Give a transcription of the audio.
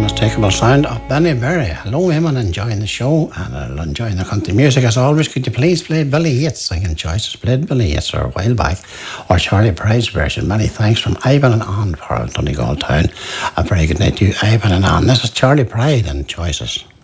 unmistakable sound of Benny Berry. Hello, Eamon, enjoying the show and enjoying the country music as always. Could you please play Billy Yates singing choices? Played Billy Yates a while back, or Charlie Pride's version. Many thanks from Ivan and Anne for Donegal Town. A very good night to you, Ivan and Anne. This is Charlie Pride and Choices.